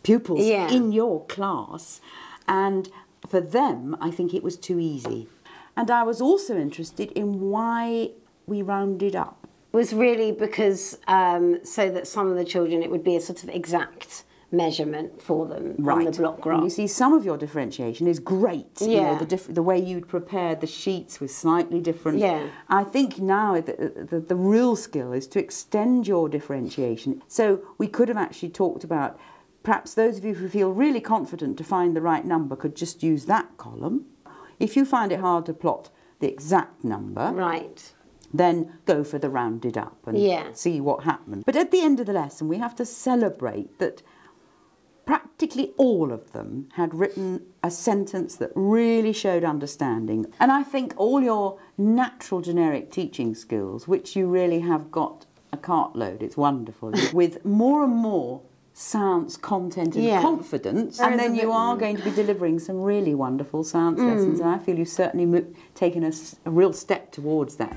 pupils Yeah. in your class, and for them, I think it was too easy. And I was also interested in why we rounded up. Was really because so that some of the children, it would be a sort of exact measurement for them on the block graph. And you see, some of your differentiation is great. You know, Yeah. the way you'd prepared the sheets was slightly different. Yeah. I think now the real skill is to extend your differentiation. So we could have actually talked about, perhaps those of you who feel really confident to find the right number could just use that column. If you find it hard to plot the exact number, Right. then go for the rounded up and see what happens. But at the end of the lesson, we have to celebrate that practically all of them had written a sentence that really showed understanding. And I think all your natural generic teaching skills, which you really have got a cartload, it's wonderful, with more and more science content and confidence, and then you are going to be delivering some really wonderful science lessons, and I feel you've certainly taken a real step towards that.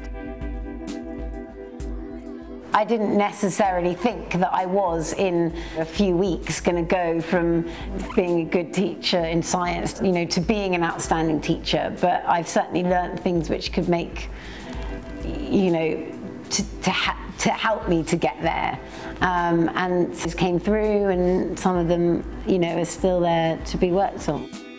I didn't necessarily think that I was in a few weeks going to go from being a good teacher in science, you know, to being an outstanding teacher, but I've certainly learned things which could make, you know, to help me to get there, and this came through, and some of them, you know, are still there to be worked on.